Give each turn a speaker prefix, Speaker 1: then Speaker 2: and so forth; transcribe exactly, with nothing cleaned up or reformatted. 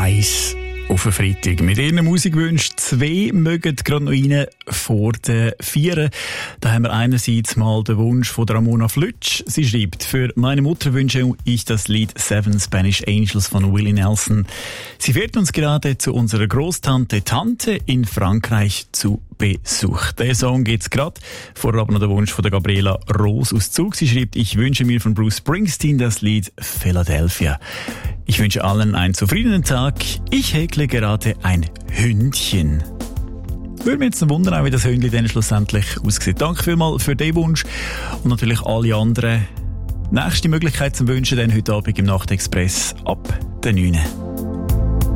Speaker 1: eins auf den Freitag. Mit ihren Musikwünschen zwei mögen gerade noch rein vor den Vieren. Da haben wir einerseits mal den Wunsch von Ramona Flütsch. Sie schreibt: Für meine Mutter wünsche ich das Lied Seven Spanish Angels von Willie Nelson. Sie fährt uns gerade zu unserer Großtante Tante in Frankreich zu Besuch. Der Song geht's gerade. Vorher aber noch der Wunsch von der Gabriela Rose aus Zug. Sie schreibt: Ich wünsche mir von Bruce Springsteen das Lied Philadelphia. Ich wünsche allen einen zufriedenen Tag. Ich häkle gerade ein Hündchen. Würde mich jetzt wundern, wie das Hündchen dann schlussendlich aussieht. Danke vielmals für den Wunsch und natürlich alle anderen. Nächste Möglichkeit zum Wünschen dann heute Abend im Nachtexpress ab der neun.